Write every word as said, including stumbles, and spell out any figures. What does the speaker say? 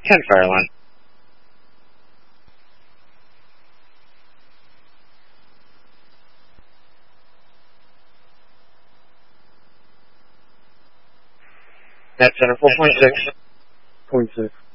ten fire line. Net center four point six. Point six.